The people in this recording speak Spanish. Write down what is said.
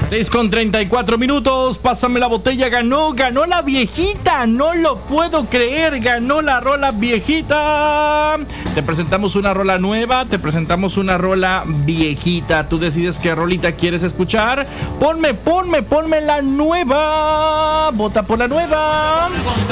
6:34. Pásame la botella, ganó la viejita, no lo puedo creer, ganó la rola viejita. Te presentamos una rola nueva, te presentamos una rola viejita. Tú decides qué rolita quieres escuchar. Ponme la nueva. Vota por la nueva.